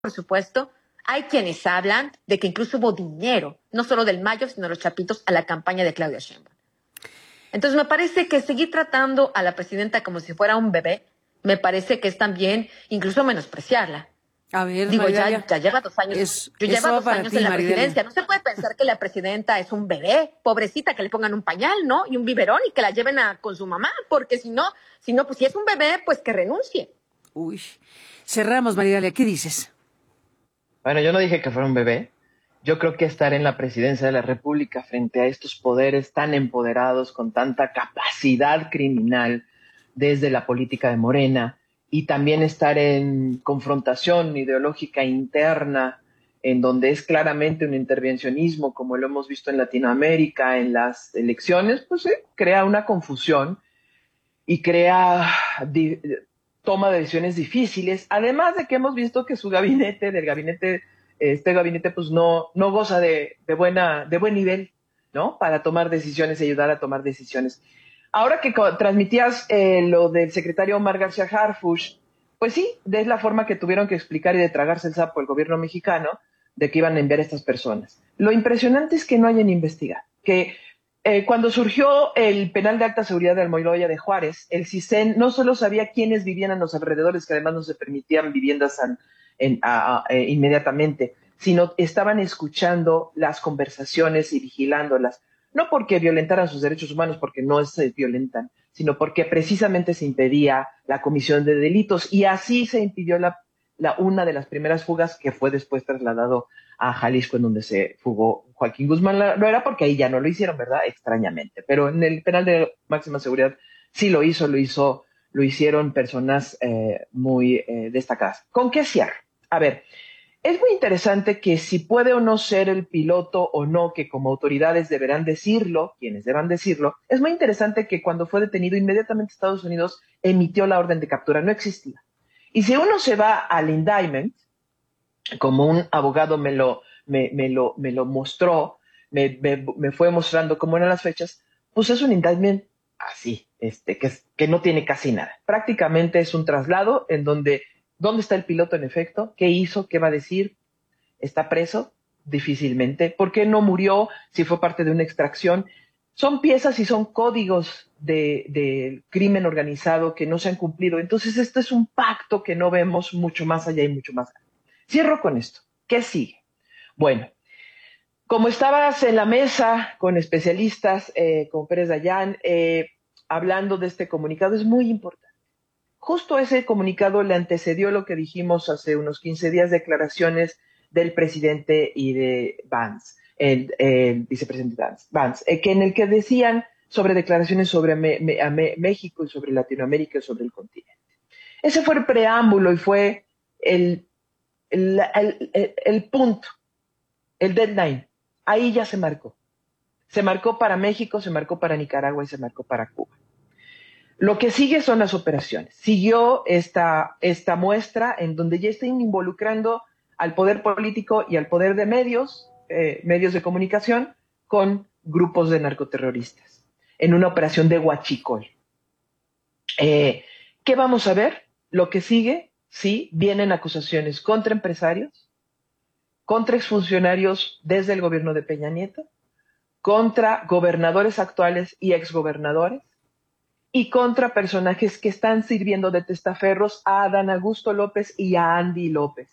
por supuesto, hay quienes hablan de que incluso hubo dinero, no solo del Mayo, sino de los chapitos, a la campaña de Claudia Sheinbaum. Entonces me parece que seguir tratando a la presidenta como si fuera un bebé, me parece que es también incluso menospreciarla. A ver, Digo, Maridalia, ya lleva 2 años, lleva va 2 para años ti, en la Maridalia. presidencia. No se puede pensar que la presidenta es un bebé, pobrecita, que le pongan un pañal, ¿no? Y un biberón y que la lleven con su mamá, porque si no, pues si es un bebé, pues que renuncie. Uy, cerramos, Maridalia, ¿qué dices? Bueno, yo no dije que fuera un bebé. Yo creo que estar en la presidencia de la República frente a estos poderes tan empoderados, con tanta capacidad criminal desde la política de Morena, y también estar en confrontación ideológica interna, en donde es claramente un intervencionismo, como lo hemos visto en Latinoamérica, en las elecciones, pues crea una confusión y crea toma de decisiones difíciles, además de que hemos visto que su gabinete, este gabinete pues no goza de buen nivel, ¿no? Para tomar decisiones y ayudar a tomar decisiones. Ahora que transmitías lo del secretario Omar García Harfuch, pues sí, es la forma que tuvieron que explicar y de tragarse el sapo el gobierno mexicano de que iban a enviar a estas personas. Lo impresionante es que no hayan investigado, que cuando surgió el penal de alta seguridad de Almoloya de Juárez, el CISEN no solo sabía quiénes vivían a los alrededores, que además no se permitían viviendas inmediatamente, sino estaban escuchando las conversaciones y vigilándolas, no porque violentaran sus derechos humanos, porque no se violentan, sino porque precisamente se impedía la comisión de delitos, y así se impidió una de las primeras fugas, que fue después trasladado a Jalisco, en donde se fugó Joaquín Guzmán Loera, porque ahí ya no lo hicieron, ¿verdad? Extrañamente. Pero en el penal de máxima seguridad sí lo hicieron personas muy destacadas. ¿Con qué cierro? A ver, es muy interesante que si puede o no ser el piloto o no, que como autoridades deberán decirlo, quienes deban decirlo, es muy interesante que cuando fue detenido, inmediatamente Estados Unidos emitió la orden de captura, no existía. Y si uno se va al indictment, como un abogado me lo mostró, me fue mostrando cómo eran las fechas, pues es un indictment así, que no tiene casi nada. Prácticamente es un traslado en donde, ¿dónde está el piloto en efecto? ¿Qué hizo? ¿Qué va a decir? ¿Está preso? Difícilmente. ¿Por qué no murió? Si fue parte de una extracción. Son piezas y son códigos de crimen organizado que no se han cumplido. Entonces, esto es un pacto que no vemos mucho más allá y mucho más allá. Cierro con esto. ¿Qué sigue? Bueno, como estabas en la mesa con especialistas, con Pérez Dayán, hablando de este comunicado, es muy importante. Justo ese comunicado le antecedió lo que dijimos hace unos 15 días, declaraciones del presidente y de Vance, el vicepresidente Vance, que en el que decían sobre declaraciones sobre México y sobre Latinoamérica y sobre el continente. Ese fue el preámbulo y fue el punto, el deadline. Ahí ya se marcó. Se marcó para México, se marcó para Nicaragua y se marcó para Cuba. Lo que sigue son las operaciones. Siguió esta muestra en donde ya están involucrando al poder político y al poder de medios de comunicación, con grupos de narcoterroristas, en una operación de huachicol. ¿Qué vamos a ver? Lo que sigue, sí, vienen acusaciones contra empresarios, contra exfuncionarios desde el gobierno de Peña Nieto, contra gobernadores actuales y exgobernadores, y contra personajes que están sirviendo de testaferros a Adán Augusto López y a Andy López,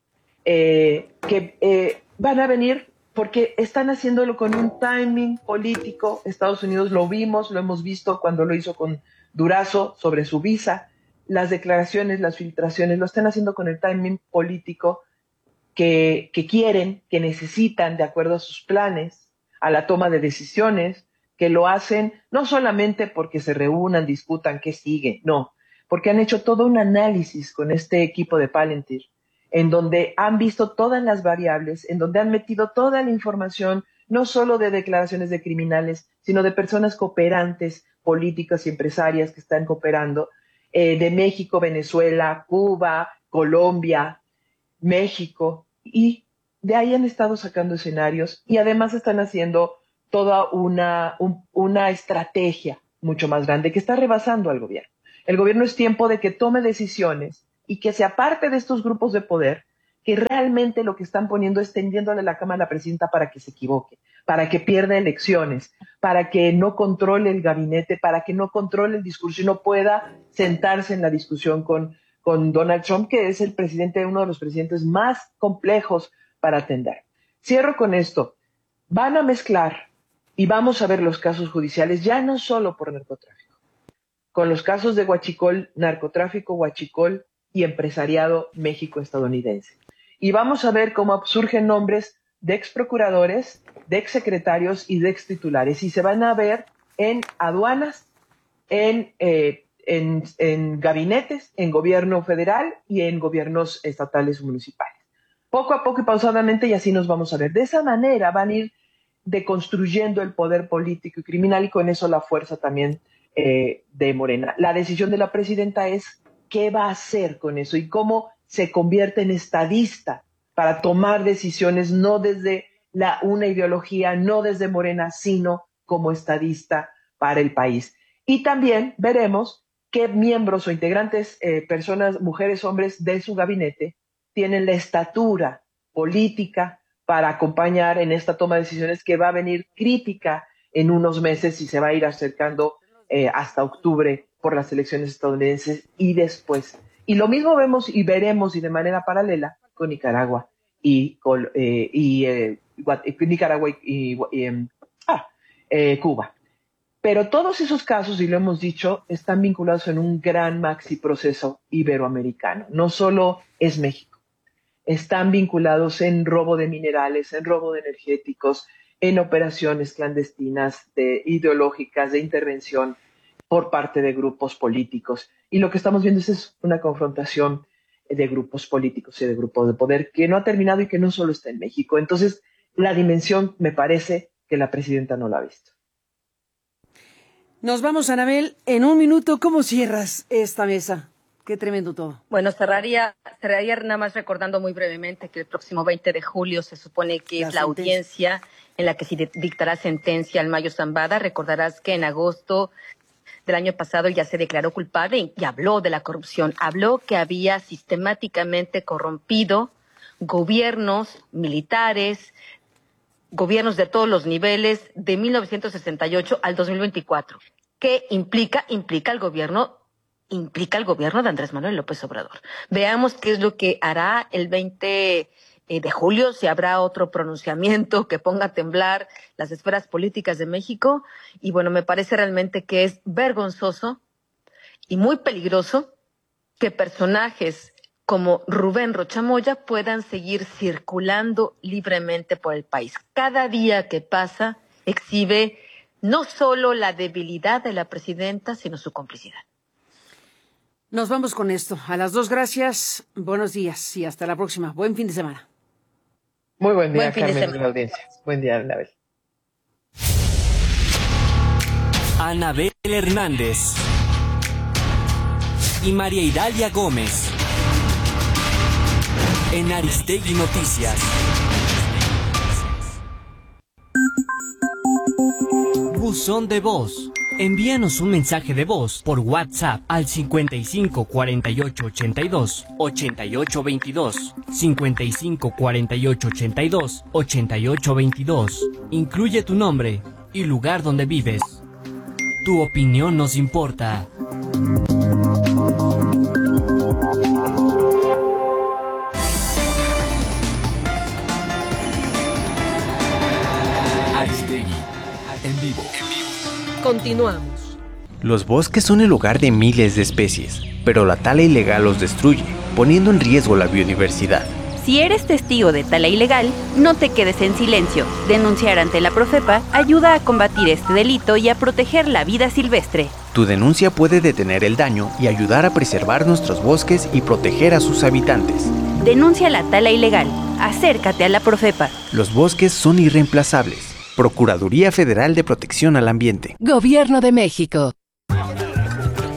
que van a venir porque están haciéndolo con un timing político. Estados Unidos lo vimos, lo hemos visto cuando lo hizo con Durazo sobre su visa. Las declaraciones, las filtraciones, lo están haciendo con el timing político que quieren, que necesitan, de acuerdo a sus planes, a la toma de decisiones, que lo hacen no solamente porque se reúnan, discutan qué sigue, no, porque han hecho todo un análisis con este equipo de Palantir, en donde han visto todas las variables, en donde han metido toda la información, no solo de declaraciones de criminales, sino de personas cooperantes, políticas y empresarias que están cooperando, de México, Venezuela, Cuba, Colombia, México, y de ahí han estado sacando escenarios y además están haciendo toda una estrategia mucho más grande que está rebasando al gobierno. El gobierno es tiempo de que tome decisiones y que se aparte de estos grupos de poder, que realmente lo que están poniendo es tendiéndole la cama a la presidenta para que se equivoque, para que pierda elecciones, para que no controle el gabinete, para que no controle el discurso y no pueda sentarse en la discusión con Donald Trump, que es el presidente, uno de los presidentes más complejos para atender. Cierro con esto. Van a mezclar y vamos a ver los casos judiciales, ya no solo por narcotráfico, con los casos de huachicol, narcotráfico, huachicol y empresariado México-estadounidense. Y vamos a ver cómo surgen nombres de ex procuradores, de ex secretarios y de ex titulares. Y se van a ver en aduanas, en gabinetes, en gobierno federal y en gobiernos estatales o municipales. Poco a poco y pausadamente, y así nos vamos a ver. De esa manera van a ir deconstruyendo el poder político y criminal y con eso la fuerza también de Morena. La decisión de la presidenta es qué va a hacer con eso y cómo se convierte en estadista para tomar decisiones no desde una ideología, no desde Morena, sino como estadista para el país. Y también veremos qué miembros o integrantes, personas, mujeres, hombres de su gabinete tienen la estatura política para acompañar en esta toma de decisiones que va a venir crítica en unos meses y se va a ir acercando hasta octubre por las elecciones estadounidenses y después. Y lo mismo vemos y veremos y de manera paralela con Nicaragua y Cuba. Pero todos esos casos, y lo hemos dicho, están vinculados en un gran maxi proceso iberoamericano. No solo es México. Están vinculados en robo de minerales, en robo de energéticos, en operaciones clandestinas, ideológicas, de intervención por parte de grupos políticos. Y lo que estamos viendo es una confrontación de grupos políticos y de grupos de poder que no ha terminado y que no solo está en México. Entonces, la dimensión me parece que la presidenta no la ha visto. Nos vamos, Anabel. En un minuto, ¿cómo cierras esta mesa? Qué tremendo todo. Bueno, cerraría nada más recordando muy brevemente que el próximo 20 de julio se supone que es la audiencia en la que se dictará sentencia al Mayo Zambada. Recordarás que en agosto del año pasado ya se declaró culpable y habló de la corrupción. Habló que había sistemáticamente corrompido gobiernos militares, gobiernos de todos los niveles de 1968 al 2024. ¿Qué implica? Implica el gobierno de Andrés Manuel López Obrador. Veamos qué es lo que hará el 20 de julio, si habrá otro pronunciamiento que ponga a temblar las esferas políticas de México. Y bueno, me parece realmente que es vergonzoso y muy peligroso que personajes como Rubén Rocha Moya puedan seguir circulando libremente por el país. Cada día que pasa exhibe no solo la debilidad de la presidenta, sino su complicidad. Nos vamos con esto. A las 2, gracias. Buenos días y hasta la próxima. Buen fin de semana. Muy buen día, Carmen, de la audiencia. Buen día, Anabel. Anabel Hernández y María Idalia Gómez en Aristegui Noticias. Buzón de voz. Envíanos un mensaje de voz por WhatsApp al 55 48 82 88 22, 55 48 82 88 22. Incluye tu nombre y lugar donde vives. Tu opinión nos importa. Aristegui, en vivo. Continuamos. Los bosques son el hogar de miles de especies, pero la tala ilegal los destruye, poniendo en riesgo la biodiversidad. Si eres testigo de tala ilegal, no te quedes en silencio. Denunciar ante la Profepa ayuda a combatir este delito y a proteger la vida silvestre. Tu denuncia puede detener el daño y ayudar a preservar nuestros bosques y proteger a sus habitantes. Denuncia la tala ilegal. Acércate a la Profepa. Los bosques son irreemplazables. Procuraduría Federal de Protección al Ambiente. Gobierno de México.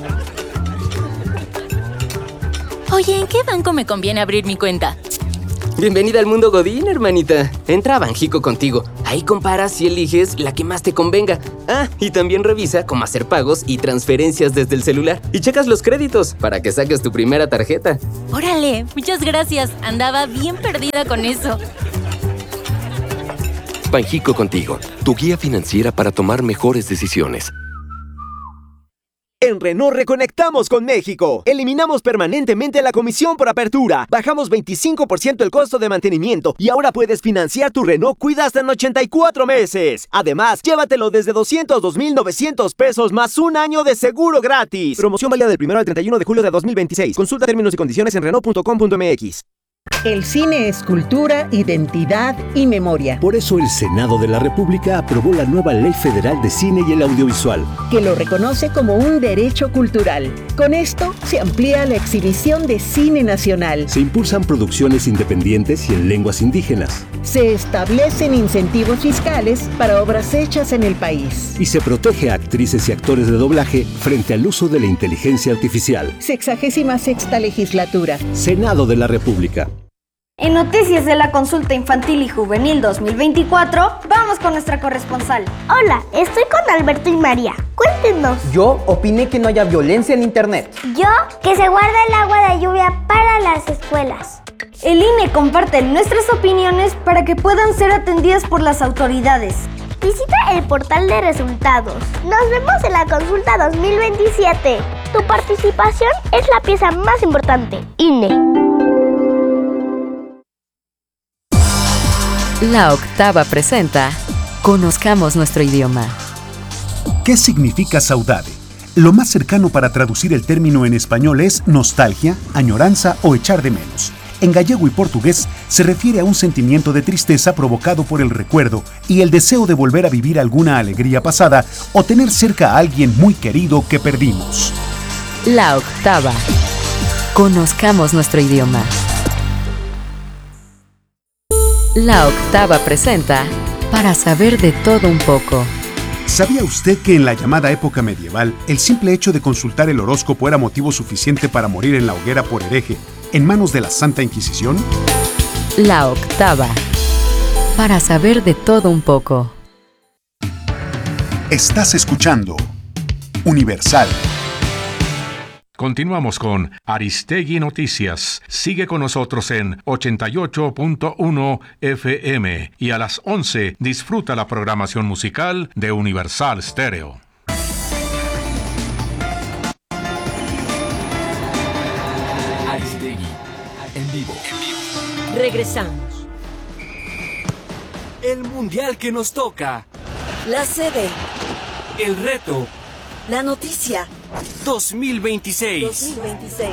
Oye, ¿en qué banco me conviene abrir mi cuenta? Bienvenida al mundo Godín, hermanita. Entra a Banjico contigo. Ahí comparas y eliges la que más te convenga. Ah, y también revisa cómo hacer pagos y transferencias desde el celular. Y checas los créditos para que saques tu primera tarjeta. ¡Órale! Muchas gracias. Andaba bien perdida con eso. Banjico contigo, tu guía financiera para tomar mejores decisiones. En Renault reconectamos con México. Eliminamos permanentemente la comisión por apertura. Bajamos 25% el costo de mantenimiento y ahora puedes financiar tu Renault Kwid hasta en 84 meses. Además, llévatelo desde 202,900 pesos más un año de seguro gratis. Promoción válida del 1 al 31 de julio de 2026. Consulta términos y condiciones en Renault.com.mx. El cine es cultura, identidad y memoria. Por eso el Senado de la República aprobó la nueva Ley Federal de Cine y el Audiovisual, que lo reconoce como un derecho cultural. Con esto se amplía la exhibición de cine nacional. Se impulsan producciones independientes y en lenguas indígenas. Se establecen incentivos fiscales para obras hechas en el país. Y se protege a actrices y actores de doblaje frente al uso de la inteligencia artificial. 66ª legislatura. Senado de la República. En Noticias de la Consulta Infantil y Juvenil 2024, vamos con nuestra corresponsal. Hola, estoy con Alberto y María. Cuéntenos. Yo opiné que no haya violencia en internet. Yo, que se guarda el agua de lluvia para las escuelas. El INE comparte nuestras opiniones para que puedan ser atendidas por las autoridades. Visita el portal de resultados. Nos vemos en la consulta 2027. Tu participación es la pieza más importante. INE. La Octava presenta Conozcamos nuestro idioma. ¿Qué significa saudade? Lo más cercano para traducir el término en español es nostalgia, añoranza o echar de menos. En gallego y portugués se refiere a un sentimiento de tristeza provocado por el recuerdo y el deseo de volver a vivir alguna alegría pasada o tener cerca a alguien muy querido que perdimos. La Octava. Conozcamos nuestro idioma. La Octava presenta Para saber de todo un poco. ¿Sabía usted que en la llamada época medieval, el simple hecho de consultar el horóscopo era motivo suficiente para morir en la hoguera por hereje, en manos de la Santa Inquisición? La Octava. Para saber de todo un poco. Estás escuchando Universal. Continuamos con Aristegui Noticias. Sigue con nosotros en 88.1 FM y a las 11 disfruta la programación musical de Universal Stereo. Aristegui en vivo. Regresamos. El mundial que nos toca. La sede. El reto. La noticia. 2026.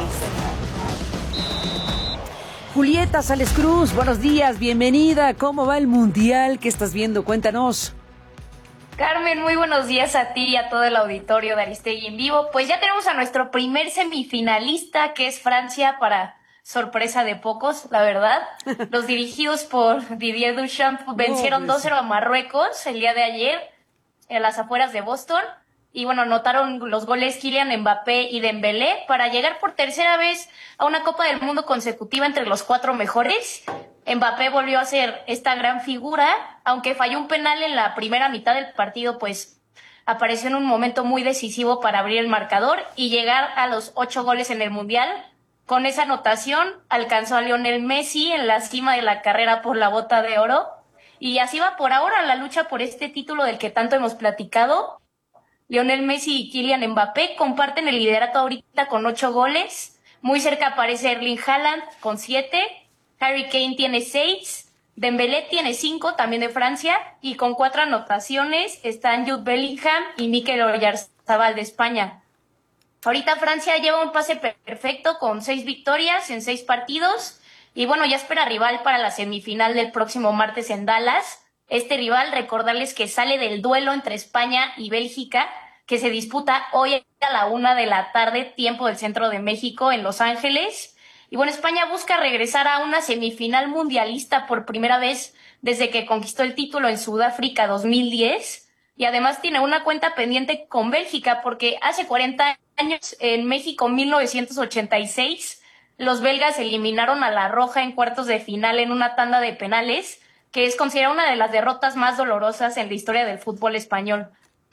Julieta Sales Cruz, buenos días, bienvenida. ¿Cómo va el mundial? ¿Qué estás viendo? Cuéntanos. Carmen, muy buenos días a ti y a todo el auditorio de Aristegui en vivo. Pues ya tenemos a nuestro primer semifinalista, que es Francia, para sorpresa de pocos, la verdad. Los dirigidos por Didier Deschamps vencieron 2-0 a Marruecos el día de ayer en las afueras de Boston. Y bueno, anotaron los goles Kylian Mbappé y Dembélé para llegar por tercera vez a una Copa del Mundo consecutiva entre los 4 mejores. Mbappé volvió a ser esta gran figura, aunque falló un penal en la primera mitad del partido, pues apareció en un momento muy decisivo para abrir el marcador y llegar a los 8 goles en el Mundial. Con esa anotación alcanzó a Lionel Messi en la cima de la carrera por la Bota de Oro. Y así va por ahora la lucha por este título del que tanto hemos platicado. Lionel Messi y Kylian Mbappé comparten el liderato ahorita con 8 goles. Muy cerca aparece Erling Haaland con 7. Harry Kane tiene 6. Dembélé tiene 5, también de Francia. Y con 4 anotaciones están Jude Bellingham y Mikel Oyarzabal de España. Ahorita Francia lleva un pase perfecto con 6 victorias en 6 partidos. Y bueno, ya espera rival para la semifinal del próximo martes en Dallas. Este rival, recordarles que sale del duelo entre España y Bélgica, que se disputa hoy a la 1 de la tarde, tiempo del centro de México, en Los Ángeles. Y bueno, España busca regresar a una semifinal mundialista por primera vez desde que conquistó el título en Sudáfrica 2010. Y además tiene una cuenta pendiente con Bélgica, porque hace 40 años, en México 1986, los belgas eliminaron a la Roja en cuartos de final en una tanda de penales, que es considerada una de las derrotas más dolorosas en la historia del fútbol español.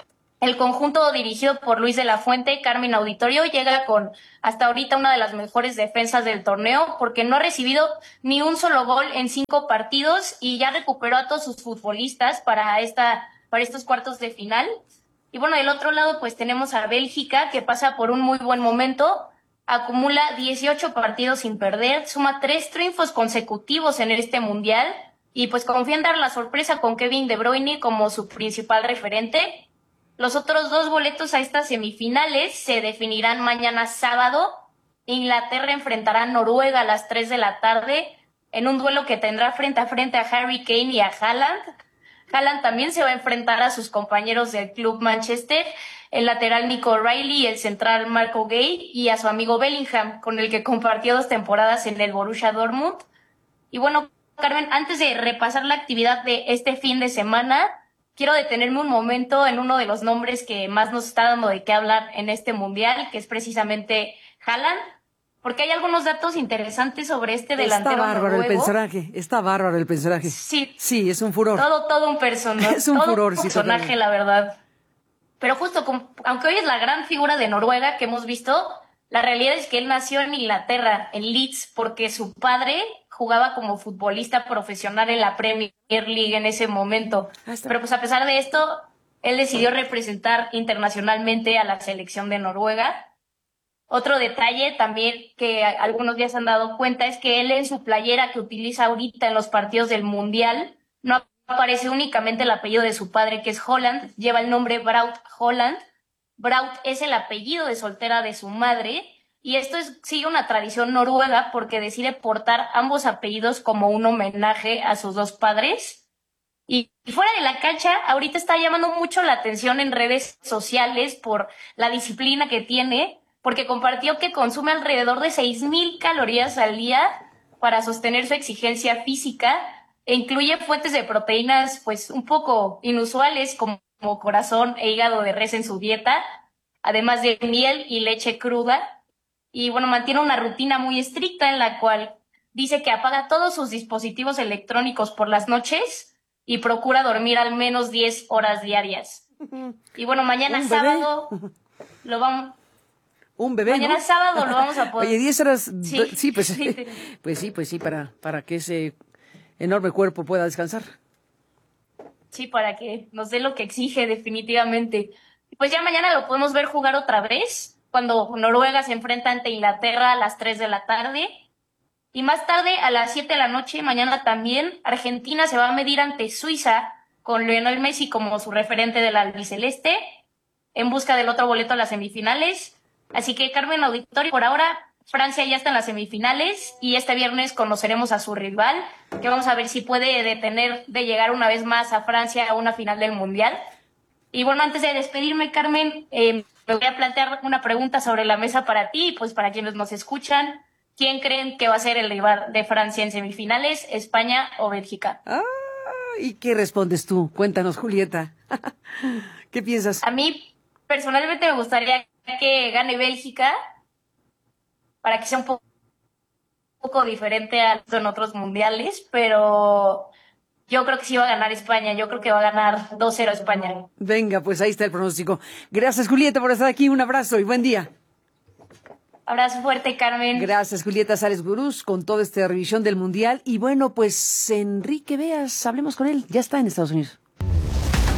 El conjunto dirigido por Luis de la Fuente, Carmen Auditorio, llega con hasta ahorita una de las mejores defensas del torneo porque no ha recibido ni un solo gol en 5 partidos y ya recuperó a todos sus futbolistas para estos cuartos de final. Y bueno, del otro lado pues tenemos a Bélgica, que pasa por un muy buen momento, acumula 18 partidos sin perder, suma 3 triunfos consecutivos en este mundial y pues confía en dar la sorpresa con Kevin De Bruyne como su principal referente. Los otros 2 boletos a estas semifinales se definirán mañana sábado. Inglaterra enfrentará a Noruega a las 3 de la tarde en un duelo que tendrá frente a frente a Harry Kane y a Haaland. Haaland también se va a enfrentar a sus compañeros del club Manchester, el lateral Nico Riley y el central Marco Gay, y a su amigo Bellingham, con el que compartió 2 temporadas en el Borussia Dortmund. Y bueno, Carmen, antes de repasar la actividad de este fin de semana, quiero detenerme un momento en uno de los nombres que más nos está dando de qué hablar en este mundial, que es precisamente Haaland, porque hay algunos datos interesantes sobre este delantero noruego. Está bárbaro el personaje. Sí, es un furor. Todo un personaje. Es un furor, un personaje, la verdad. Pero justo, aunque hoy es la gran figura de Noruega que hemos visto, la realidad es que él nació en Inglaterra, en Leeds, porque su padre jugaba como futbolista profesional en la Premier League en ese momento. Pero pues a pesar de esto, él decidió representar internacionalmente a la selección de Noruega. Otro detalle también que algunos ya se han dado cuenta es que él en su playera que utiliza ahorita en los partidos del Mundial no aparece únicamente el apellido de su padre, que es Holland, lleva el nombre Braut Holland. Braut es el apellido de soltera de su madre, y esto sigue una tradición noruega porque decide portar ambos apellidos como un homenaje a sus 2 padres. Y fuera de la cancha, ahorita está llamando mucho la atención en redes sociales por la disciplina que tiene, porque compartió que consume alrededor de 6,000 calorías al día para sostener su exigencia física, e incluye fuentes de proteínas pues un poco inusuales como corazón e hígado de res en su dieta, además de miel y leche cruda. Y bueno, mantiene una rutina muy estricta en la cual dice que apaga todos sus dispositivos electrónicos por las noches y procura dormir al menos 10 horas diarias. Y bueno, mañana sábado lo vamos... Un bebé, mañana sábado lo vamos a poder... Oye, 10 horas... Sí, pues sí, para que ese enorme cuerpo pueda descansar. Sí, para que nos dé lo que exige definitivamente. Pues ya mañana lo podemos ver jugar otra vez, cuando Noruega se enfrenta ante Inglaterra a las 3 de la tarde. Y más tarde, a las 7 de la noche, mañana también, Argentina se va a medir ante Suiza con Lionel Messi como su referente del albiceleste, en busca del otro boleto a las semifinales. Así que, Carmen Auditorio, por ahora, Francia ya está en las semifinales y este viernes conoceremos a su rival, que vamos a ver si puede detener de llegar una vez más a Francia a una final del Mundial. Y bueno, antes de despedirme, Carmen, me voy a plantear una pregunta sobre la mesa para ti, pues para quienes nos escuchan. ¿Quién creen que va a ser el rival de Francia en semifinales, España o Bélgica? ¿Y qué respondes tú? Cuéntanos, Julieta. ¿Qué piensas? A mí, personalmente, me gustaría que gane Bélgica para que sea un poco diferente a en otros mundiales, pero yo creo que sí va a ganar España. Yo creo que va a ganar 2-0 España. Venga, pues ahí está el pronóstico. Gracias, Julieta, por estar aquí. Un abrazo y buen día. Abrazo fuerte, Carmen. Gracias, Julieta Sales Gurús, con toda esta revisión del Mundial. Y bueno, pues Enrique Beas, hablemos con él. Ya está en Estados Unidos.